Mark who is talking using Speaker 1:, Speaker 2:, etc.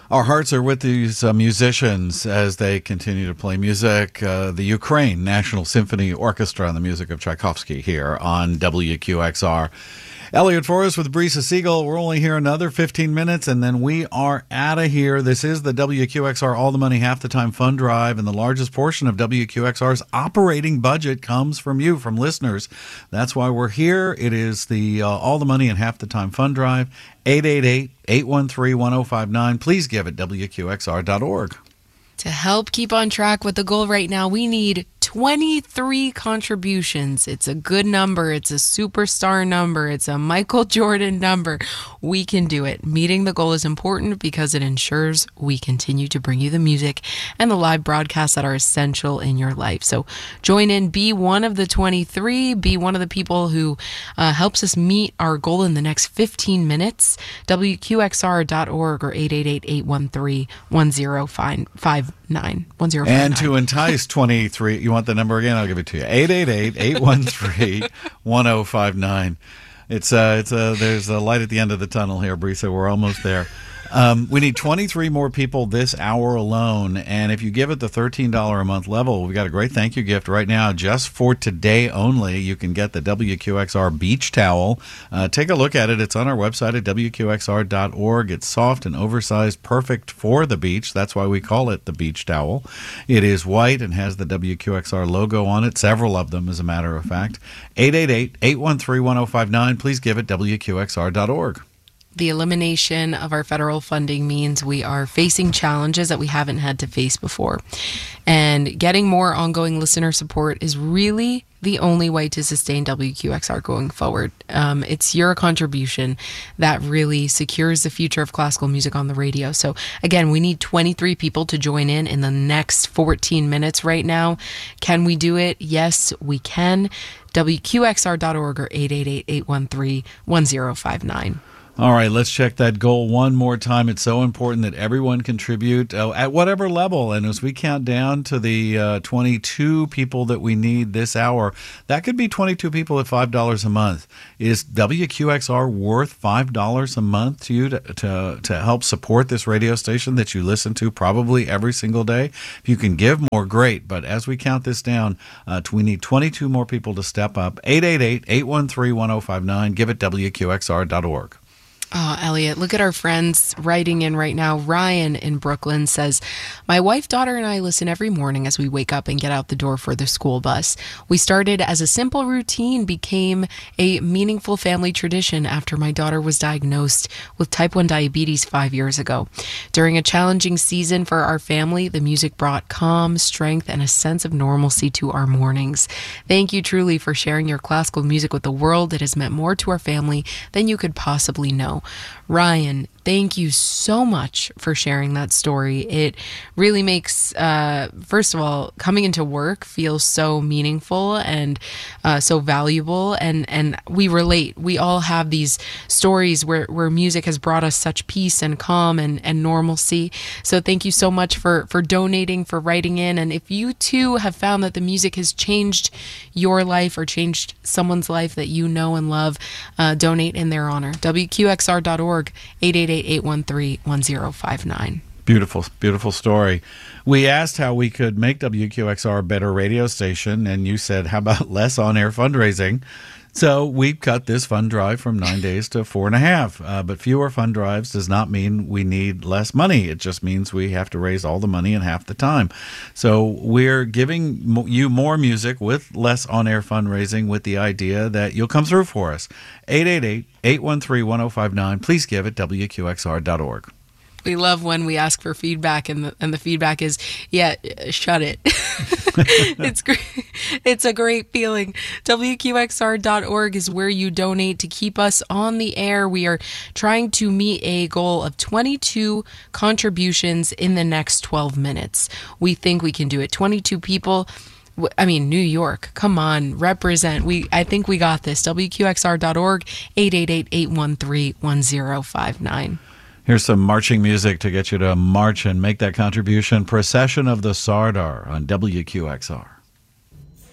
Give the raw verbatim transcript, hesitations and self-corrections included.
Speaker 1: Our hearts are with these uh, musicians as they continue to play music. Uh, the Ukraine National Symphony Orchestra and the music of Tchaikovsky here on W Q X R. Elliot Forrest with Brisa Siegel. We're only here another fifteen minutes, and then we are out of here. This is the W Q X R All the Money Half the Time Fund Drive, and the largest portion of W Q X R's operating budget comes from you, from listeners. That's why we're here. It is the uh, All the Money and Half the Time Fund Drive, eight eight eight, eight one three, one zero five nine. Please give at W Q X R dot org.
Speaker 2: To help keep on track with the goal right now, we need twenty-three contributions. It's a good number. It's a superstar number. It's a Michael Jordan number. We can do it. Meeting the goal is important because it ensures we continue to bring you the music and the live broadcasts that are essential in your life. So join in, be one of the twenty-three, be one of the people who uh, helps us meet our goal in the next fifteen minutes. W Q X R dot org or eight eight eight, eight one three, one zero five nine.
Speaker 1: And to entice twenty-three, you want the number again? I'll give it to you. eight eight eight, eight one three, one zero five nine. It's uh, it's uh, there's a light at the end of the tunnel here, Brisa. We're almost there. Um, we need twenty-three more people this hour alone, and if you give it the thirteen dollars a month level, we've got a great thank you gift right now just for today only. You can get the W Q X R beach towel. Uh, take a look at it. It's on our website at W Q X R dot org. It's soft and oversized, perfect for the beach. That's why we call it the beach towel. It is white and has the W Q X R logo on it, several of them as a matter of fact. eight eight eight, eight one three, one zero five nine. Please give it W Q X R dot org.
Speaker 2: The elimination of our federal funding means we are facing challenges that we haven't had to face before. And getting more ongoing listener support is really the only way to sustain W Q X R going forward. Um, it's your contribution that really secures the future of classical music on the radio. So again, we need twenty-three people to join in in the next fourteen minutes right now. Can we do it? Yes, we can. W Q X R dot org or eight eight eight, eight one three, one zero five nine.
Speaker 1: All right, let's check that goal one more time. It's so important that everyone contribute uh, at whatever level. And as we count down to the uh, twenty-two people that we need this hour, that could be twenty-two people at five dollars a month. Is W Q X R worth five dollars a month to you to, to, to help support this radio station that you listen to probably every single day? If you can give more, great. But as we count this down, uh, we need twenty-two more people to step up. eight eight eight, eight one three, one zero five nine. Give it W Q X R dot org.
Speaker 2: Oh, Elliot, look at our friends writing in right now. Ryan in Brooklyn says, my wife, daughter, and I listen every morning as we wake up and get out the door for the school bus. We started as a simple routine, became a meaningful family tradition after my daughter was diagnosed with type one diabetes five years ago. During a challenging season for our family, the music brought calm, strength, and a sense of normalcy to our mornings. Thank you truly for sharing your classical music with the world. It has meant more to our family than you could possibly know. Ryan, thank you so much for sharing that story. It really makes, uh, first of all, coming into work feel so meaningful and uh, so valuable. And, and we relate. We all have these stories where, where music has brought us such peace and calm and, and normalcy. So thank you so much for, for donating, for writing in. And if you too have found that the music has changed your life or changed someone's life that you know and love, uh, donate in their honor. W Q X R dot org, eight eight eight, eight one three, one zero five nine.
Speaker 1: Beautiful, beautiful story. We asked how we could make W Q X R a better radio station, and you said, how about less on-air fundraising? So we cut this fund drive from nine days to four and a half. Uh, but fewer fund drives does not mean we need less money. It just means we have to raise all the money in half the time. So we're giving you more music with less on-air fundraising with the idea that you'll come through for us. eight eight eight, eight one three, one zero five nine. Please give at W Q X R dot org.
Speaker 2: We love when we ask for feedback and the, and the feedback is, yeah, shut it. It's great. It's a great feeling. W Q X R dot org is where you donate to keep us on the air. We are trying to meet a goal of twenty-two contributions in the next twelve minutes. We think we can do it. twenty-two people. I mean, New York, come on, represent. We, I think we got this. W Q X R dot org, eight eight eight, eight one three, one zero five nine.
Speaker 1: Here's some marching music to get you to march and make that contribution. Procession of the Sardar on W Q X R.